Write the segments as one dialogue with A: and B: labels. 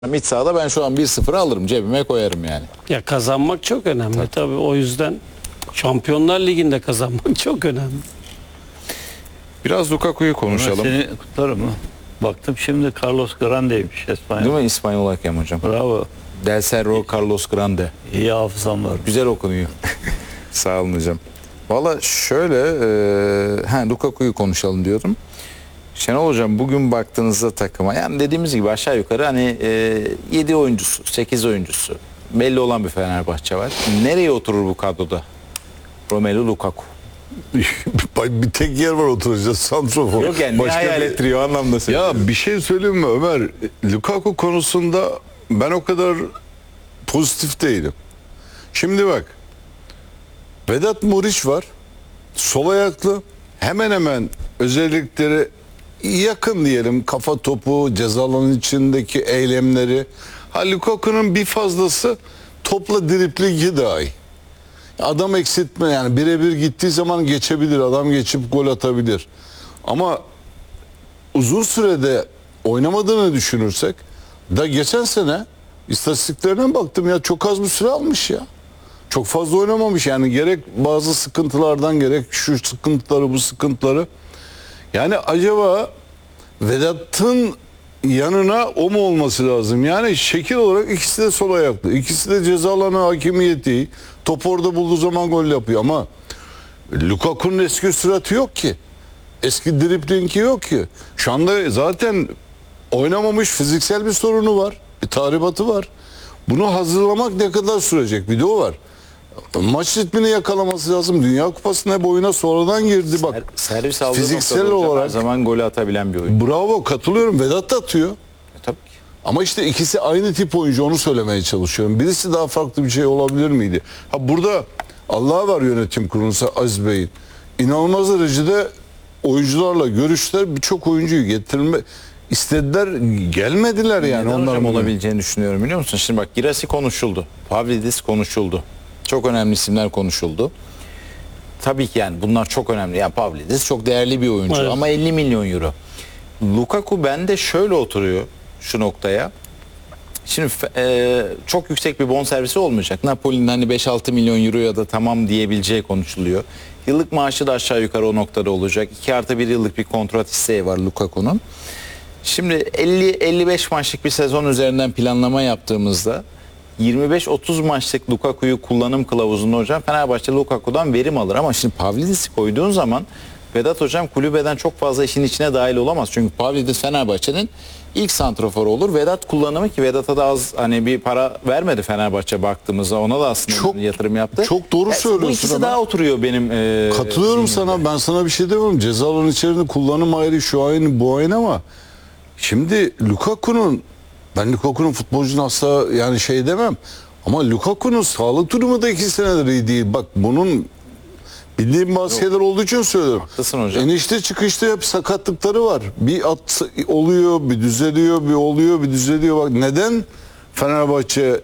A: İç sahada ben şu an 1-0 alırım, cebime koyarım yani.
B: Ya kazanmak çok önemli tabii. O yüzden Şampiyonlar Ligi'nde kazanmak çok önemli.
A: Biraz Lukaku'yu konuşalım.
C: Seni kutlarım ha. Baktım şimdi Carlos Grande'ymiş İspanya.
A: Değil mi İspanyol hakem hocam?
C: Bravo.
A: Del Cerro Carlos Grande.
C: İyi hafızam var.
A: Güzel okunuyor. Sağ olun hocam. Valla şöyle Lukaku'yu konuşalım diyordum. Şenol hocam bugün baktığınızda takıma yani dediğimiz gibi aşağı yukarı hani 7 oyuncusu 8 oyuncusu belli olan bir Fenerbahçe var. Nereye oturur bu kadroda? Romelu Lukaku.
D: Bir tek yer var oturacağız. Santrofor.
A: Yok yani ne hayal ettiriyor anlamda söylüyorum.
D: Ya bir şey söyleyeyim mi Ömer? Lukaku konusunda ben o kadar pozitif değilim. Şimdi bak. Vedat Muriç var. Sol ayaklı. Hemen hemen özellikleri yakın diyelim. Kafa topu, ceza alanının içindeki eylemleri. Lukaku'nun bir fazlası topla driplingi dahi. Adam eksiltme yani birebir gittiği zaman geçebilir. Adam geçip gol atabilir. Ama uzun sürede oynamadığını düşünürsek da geçen sene istatistiklerine baktım ya çok az bir süre almış ya. Çok fazla oynamamış yani gerek bazı sıkıntılardan gerek şu sıkıntıları bu sıkıntıları. Yani acaba Vedat'ın yanına o mu olması lazım? Yani şekil olarak ikisi de sol ayaklı. İkisi de ceza alanı hakimiyeti. Top orada bulduğu zaman gol yapıyor ama Lukaku'nun eski süratı yok ki. Eski driblingi yok ki. Şu anda zaten oynamamış fiziksel bir sorunu var. Bir tahribatı var. Bunu hazırlamak ne kadar sürecek? Bir de o var. Maç ritmini yakalaması lazım. Dünya Kupası'na hep oyuna sonradan girdi bak.
A: Servis aldığı
D: fiziksel
A: noktada hocam her
D: olarak
A: zaman golü atabilen bir oyuncu.
D: bravo katılıyorum. Vedat da atıyor.
A: Tabii ki.
D: Ama işte ikisi aynı tip oyuncu onu söylemeye çalışıyorum. Birisi daha farklı bir şey olabilir miydi? Burada Allah var yönetim kurulusu Aziz Bey'in. İnanılmaz derecede oyuncularla görüşler birçok oyuncuyu getirme istediler gelmediler yani.
A: Neden
D: onlar
A: hocam
D: bugün
A: olabileceğini düşünüyorum biliyor musun? Şimdi bak Girassi konuşuldu. Pavlidis konuşuldu. Çok önemli isimler konuşuldu. Tabii ki yani bunlar çok önemli. Yani Pavlidis çok değerli bir oyuncu
B: Evet.
A: ama 50 milyon euro. Lukaku bende şöyle oturuyor şu noktaya. Şimdi çok yüksek bir bonservisi olmayacak. Napoli'nin hani 5-6 milyon euroya da tamam diyebileceği konuşuluyor. Yıllık maaşı da aşağı yukarı o noktada olacak. 2+1 yıllık bir kontrat isteği var Lukaku'nun. Şimdi 50-55 maçlık bir sezon üzerinden planlama yaptığımızda 25-30 maçlık Lukaku'yu kullanım kılavuzunda hocam Fenerbahçe Lukaku'dan verim alır. Ama şimdi Pavlidis'i koyduğun zaman Vedat hocam kulübeden çok fazla işin içine dahil olamaz. Çünkü Pavlidis Fenerbahçe'nin ilk santraforu olur. Vedat kullanımı ki Vedat'a da az hani bir para vermedi Fenerbahçe baktığımızda ona da aslında
D: Çok-
A: yatırım yaptı.
D: çok doğru söylüyorsun
A: Bu ikisi
D: ama.
A: daha oturuyor benim.
D: katılıyorum sana. Ben sana bir şey demiyorum. Ceza alanı içerisinde kullanım ayrı şu aynı bu aynı ama şimdi ben Lukaku'nun futbolcunun asla yani şey demem. Ama Lukaku'nun sağlık durumu da 2 senedir iyi değil. Bak bunun bildiğim bazı şeyler olduğu için söylüyorum.
A: Haklısın hocam.
D: Enişte çıkışta hep sakatlıkları var. Bir at oluyor, bir düzeliyor, bir oluyor, bir düzeliyor. Bak neden Fenerbahçe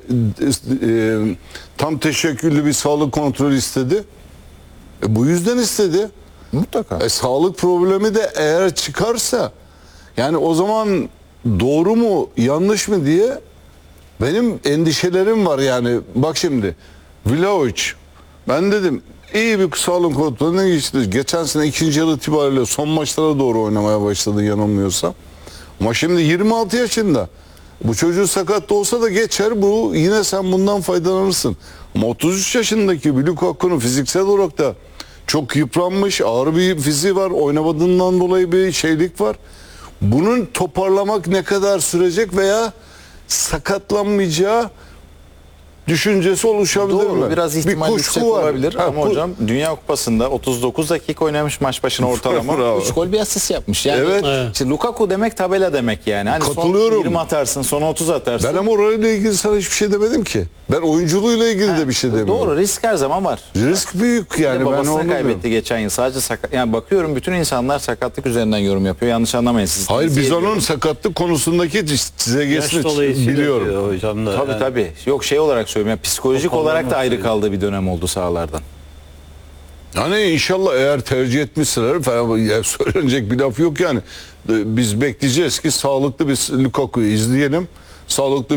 D: tam teşekküllü bir sağlık kontrolü istedi? Bu yüzden istedi.
A: Mutlaka.
D: Sağlık problemi de eğer çıkarsa yani o zaman doğru mu yanlış mı diye benim endişelerim var yani. Bak şimdi Vlahovic ben dedim iyi bir sağlık kontrolüne geçti. Geçen sene 2. yıl itibariyle son maçlara doğru oynamaya başladı yanılmıyorsam. Ama şimdi 26 yaşında. Bu çocuğu sakat da olsa da geçer bu yine sen bundan faydalanırsın. Ama 33 yaşındaki bir Lukaku'nun fiziksel olarak da çok yıpranmış ağır bir fiziği var. Oynamadığından dolayı bir şeylik var. Bunun toparlamak ne kadar sürecek veya sakatlanmayacağı düşüncesi oluşabilir
A: Doğru,
D: mi?
A: biraz ihtimal yüksek olabilir ama hocam Dünya Kupası'nda 39 dakika oynamış maç başına ortalama
D: Bravo.
A: 3 gol bir asist yapmış. Yani
D: Evet.
A: işte Lukaku demek tabela demek yani. Hani
D: Katılıyorum.
A: son 20 atarsın, son 30 atarsın.
D: Ben ama orayla ilgili sana hiçbir şey demedim ki. Ben oyunculuğuyla ilgili de bir şey demiyorum.
A: Doğru, risk her zaman var.
D: Risk büyük yani ben
A: Babasını
D: onu
A: kaybetti
D: diyorum.
A: geçen yıl. Sadece sakat. Yani bakıyorum bütün insanlar sakatlık üzerinden yorum yapıyor. Yanlış anlamayın siz.
D: Hayır biz
A: İzleyebiliyorum.
D: onun sakatlık konusundaki
C: Yaş
D: çizelgesini
C: dolayısıyla
D: biliyorum.
C: diyor hocam da.
A: Tabii
C: yani.
A: tabii. Yok şey olarak söylüyorum. Yani psikolojik olarak da ayrı kaldığı bir dönem oldu sahalardan.
D: Yani inşallah eğer tercih etmişseler falan ya söylenecek bir laf yok yani. Biz bekleyeceğiz ki sağlıklı bir Lukaku'yu izleyelim. sağlıklı